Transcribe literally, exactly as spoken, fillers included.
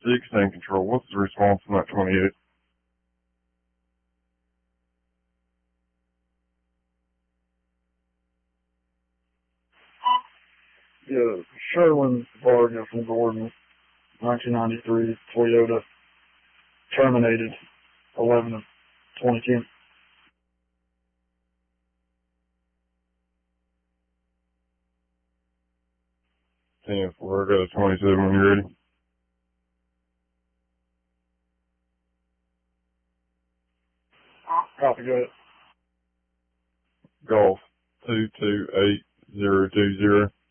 sixteen control, what's the response on that twenty-eight? Yeah, Sherwin Varga from Gordon, nineteen ninety-three, Toyota, terminated eleven of twenty ten. ten four, I got a twenty-seven when you're ready. Copy, go ahead. Golf two two eight zero two zero.